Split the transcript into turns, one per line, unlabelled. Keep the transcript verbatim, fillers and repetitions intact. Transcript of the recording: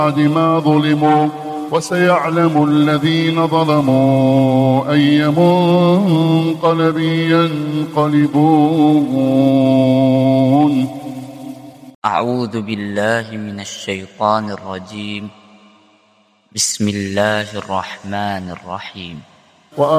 بعد ما ظلموا وسيعلم الذين ظلموا أي منقلب ينقلبون.
أعوذ بالله من الشيطان الرجيم. بسم الله الرحمن الرحيم.